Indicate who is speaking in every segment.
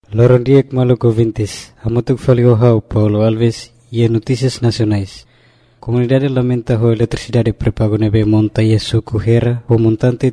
Speaker 1: Lorondiek Maluco Vintis, Amutuk Folio Paulo Alves e Notícias Nacionais. Comunidade lamenta a eletricidade prepago nebe monta e suco Hera o montante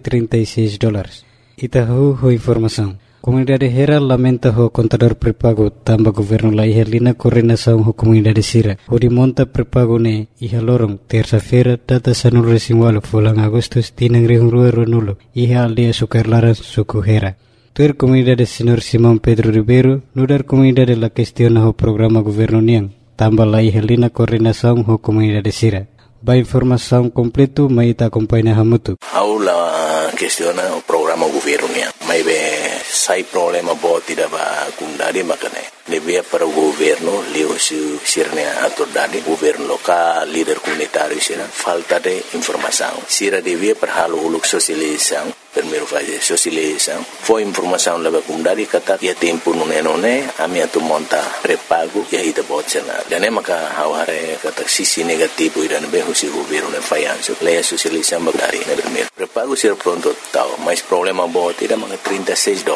Speaker 1: $36. Itahu ho informação. Comunidade Hera lamenta o contador prepago tamba governo la ihelina coordenação ho comunidade Sira. O de monta prepago ne iha lorong terça-feira data sanul resimwalo fulang Agustus tinang rihung ruero nulo iha aldea sukarlaran suco Hera. Tuer comunidade Senhor Simão Pedro Ribeiro, nudar comunidade la questiona o programa governo niang, tamba la ihelina coordenação ho comunidade Sira. Ba informação completo maita acompanha hamutu.
Speaker 2: Aula questiona o programa governo niang. Mai be sai problema bo tidak ba kundari makane. Lebih para o governo leu sirnya autoridade governo local líder comunitário sira falta de informação. Sira devia para halo uluk sosialização. Primeiro fase sosialização. Foi informação leva kundari kata ya tempo nune ami atu monta prepago ya ida botsena. Dan maka haware kata sisi negativo idan be husi governo ne fayanso. Leia sosialização bagari ne primeiro. Prepago sir pronto tau, mas problema bo tidak maka $36.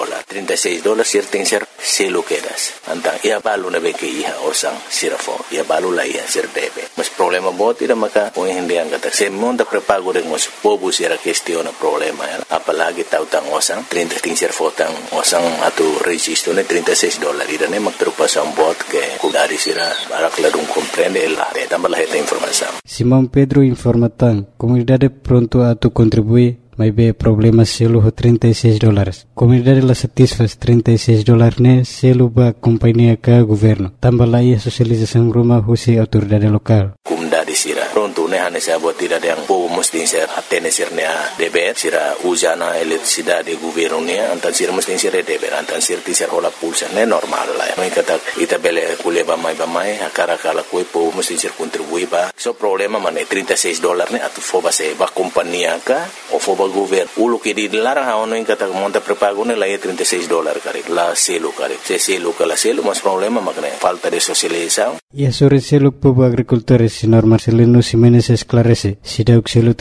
Speaker 2: $36 sir tem ser selo quedas. Antang ia balu na be ke iha osang sirafo. Ia balu la ia sir debe. Mas problema bo tidak maka o hindi ang kata se monta prepago de mos pobu sira questiona problema ya. Apalagi tautang osang 30 ser fotang osang atu registro ne $36 irane mak preocupação bot que kudari sira barak ladung comprende la de tambah esta informação.
Speaker 1: Simão Pedro informa tan comunidade pronto a tu contribuir mas be problema selo ho $36. Comunidade la satisfaz $36 ne selo ba companhia ka governo. Tambah la ia socialização rumah husi autoridade lokal.
Speaker 2: Comunidade sira pronto ne hane sa bot tidak yang po mesti ser atene sirnya deber sira usana eletricidade governo ne antan sira mesti ser deber antan sir ti ser hola pulsa ne normal la. Mai kata ita bele kuleba mai akara kala ko po mesti ser contribui ba. So problema mane $36 ne atu foba se ba companhia ka o foba governo ulo que di larang haono in kata monta prepago ne la $36 kare la selo kare se selo kala selo mas problema makne falta de socialização.
Speaker 1: E sobre selo povo agricultores senhor Marcelino Ximenes esclarece si dauk selo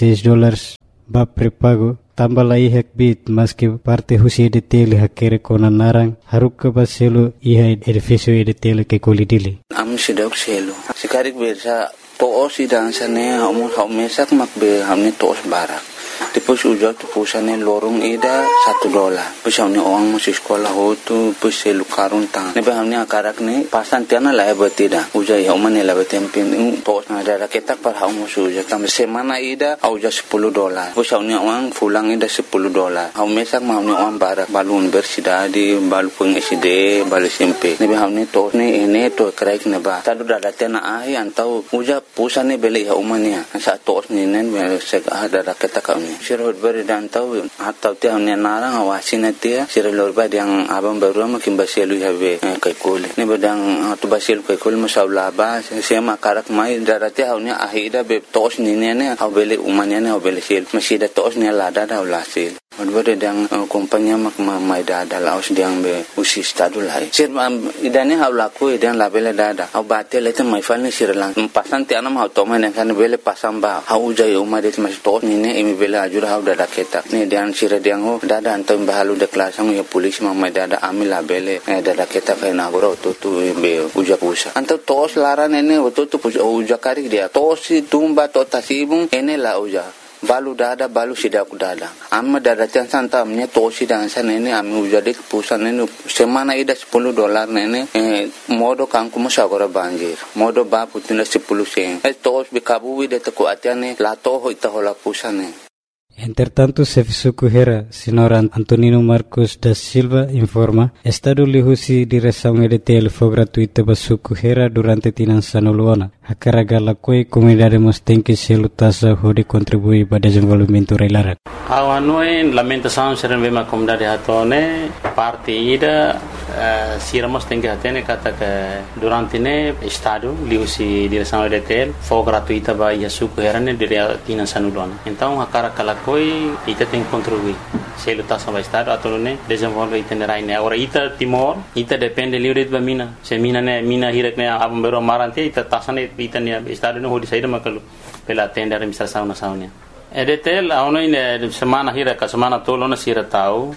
Speaker 1: $36 ba prepago tambah la ihak bit mas que parte husi de tele hakere kona narang haruk ba selo iha edificio de tele que kolidili
Speaker 3: am si dauk selo sikarik bersa to si dan sane hamu mesak makbe hamne tos barak. Tipos ujau tu pusane lorong ida $1. Pusane orang masih sekolah hotu puse lukarun tang. Nebe hamne akarak ne pasan tiana la betida. Ujai haumane la betempin tos ada raketak par haum suja tam semana ida auja $10. Pusane orang fulang ida $10. Haum mesak hamne orang barak balun bersida di balu peng SD balu SMP. Nebe hamne tos ne ene to kraik neba. Tadu dada tena ai antau uja pusane beli haumania. Sa tos ne nen sek ada raketak sirhut beri dan tahu atau tiang ni narang awasin dia sirlor bad yang abang baru makin basilu have kai kole ni badang tu basil kai kole masaula ba sema karak mai darate haunya ahida be tos ni ne habele umanya ne habele sil masida tos ni lada da ulasil beri dan kompanya mak mai dada laos diang be usi stadu lai sir idane haulaku idan labele dada au batel itu mai falni sirlang pasan tianam hau toman kan bele pasam ba hau jai umadet mas tos ni ne imi bele ajur hau dada ketak ni dan sira diang ho dada antam bahalu de klasang ya polis mamai dada amila bele dada ketak na goro tu be uja pusa antam tos laran ene tu uja kari dia tos tumba to tasibung ene la uja balu dada balu sidak dada amma dada tian santamnya tosi dan san ini ami ujade pusan ini semana ida $10 nene modo kangku musagora banjir modo ba putina 10 sen tos bikabu de ko atiane la to ho ita hola pusane.
Speaker 1: Entretanto, Sefisuku Hera, senhor Antonino Marcos da Silva, informa, Estado lihusi direção EDTL foi gratuita para Suku Hera durante tinan sanuluana. A carga la coi comunidade mos tem que se lutasa hode contribuir para desenvolvimento reilarat.
Speaker 4: Awanoi lamentação seren vema comunidade hatone parte ida siramos tem que hatene kata que durante ne Estado lihusi direção EDTL foi gratuita para Suku Hera ne dire tinan sanuluana. Então a carga la coi ita tem que contribuir. Se lutasa para Estado atau ne desenvolve itinerai ne. Agora ita Timor ita depende livre de mina. Se mina hirak ne abang bero marante ita tasane ita ne Estado ne hodi saída makalu pela tenda administração nacional. EDTL aonoi ne semana hira ka semana tolo na sira tau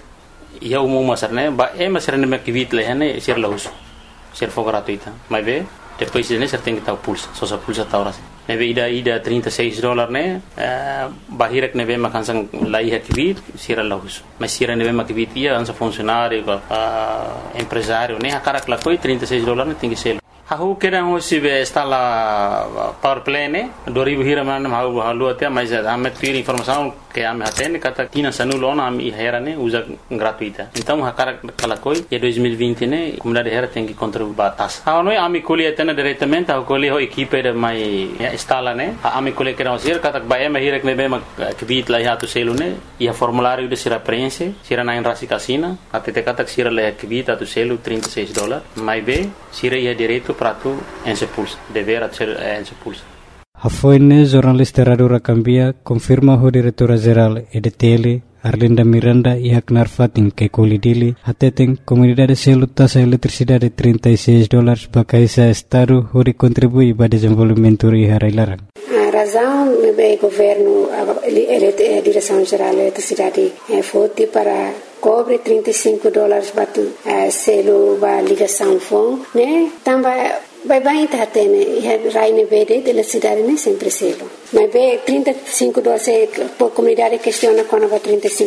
Speaker 4: ia umum masarne ba masarne me kivit lehane sir laus sir for gratuita mas ve depois ne ser tem que estar pulsa só sa pulsa ta horas neve ida $36 ne bahirek neve makansang lai kivit sir laus mas sir neve makivit ia ansa funcionário empresário ne akarak la coi $36 ne tem que ser Aku kira hosi be instala power play ne 2000 hira man hau halu até mas ame ter informação que ame atende kata kina sanulo na ame hera ne usa gratuita então hakara kala koi e 2020 ne comunidade hera tem que contribuir batas a noi ame colhe atende diretamente a colhe ho equipe de mai instala ne ame colhe que não ser kata ba ame hira ne be ma kibit la ya tu selu ne ia formulário de sira prense sira na rasi casina até te kata sira la kibit tu selu $36 mai be sira ia direito prato en se pulsa dever ser en se pulsa
Speaker 1: Hafoine jornalista Radura Cambia confirma o diretora-geral EDTL Arlinda Miranda e Haknar Fatin que colidili ateteng comunidade selu taxa eletricidade $36 bakaisa estado hori contribui para desenvolvimento e harailarang.
Speaker 5: A razão do governo a direção geral da eletricidade foi para cobre $35 batu selo ba ligação fon né também vai tá tendo raine verde de eletricidade né sempre selo mas be $35 por comunidade questiona quando vai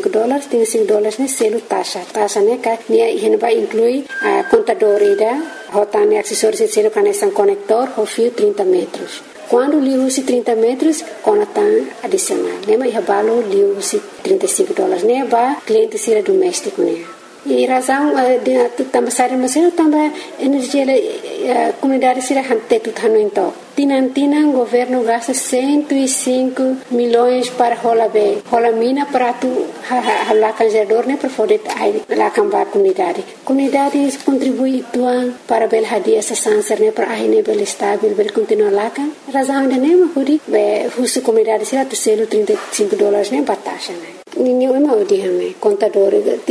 Speaker 5: $35 né selo taxa né que ne vai incluir a contadora rotane acessórios selo conexão conector o fio 30 metros quando li usi 30 metros conatan adicional né mas balo li usi $35 né ba cliente sira doméstico né e razão de também sari mas também energia comunidade sira hante tutano então Tinan governo gasta 105 milhões para rola mina para tu halakan gerador né para poder halakan ba comunidade contribui tuan para bel hadia essa sanser né para aí bel estável bel continuar halakan razão de né hudi be husu comunidade sira tu selo $35 né batasha né ninguém mau dihame contador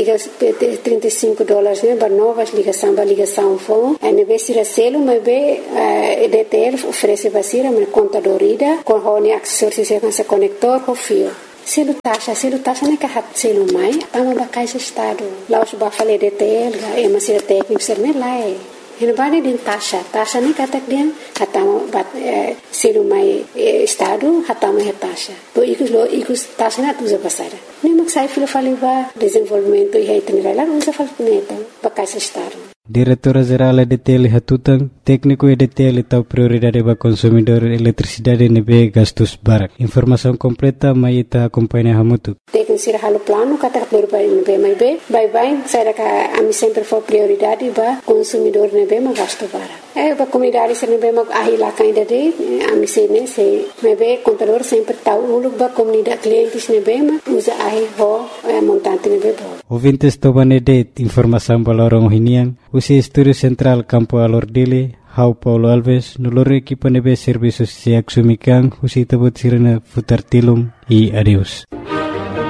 Speaker 5: $35 né para novas ligação fon né be sira selo mas be EDTL oferece basira mas contadorida com hone acessórios se conector com fio selo taxa né que hat selo mai tama bakai se estado lá os ba fale EDTL é mas sira técnico ser né lá Ele vai de taxa nem kata dia hatama bat selo mai estado hatama taxa to ikus taxa na tuza pasara nem maksai filo fale ba desenvolvimento e itinerário lá usa fale neta bakai se estado
Speaker 1: Diretora-geral EDTL Hatutang, técnico EDTL tau prioridade para consumidor eletricidade nebe gastos barak. Informação completa mai ita acompanha hamutu.
Speaker 5: Técnico sira halo plano kata prioridade nebe mai be, bye sira ka ami sempre for prioridade para consumidor nebe ma gasto barak. Ba comunidade sira nebe ma ahila kainda de ami sene se nebe contador sempre tau uluk ba comunidade clientes nebe ma usa ahi ho montante nebe bo.
Speaker 1: Ouvintes tobane de informação balorong hinian. Usi Estúdio Central Campo Alordile, Hau Paulo Alves, noloro equipa nebe serviços se axumikan, usi tabot sirena futar tilum e adeus.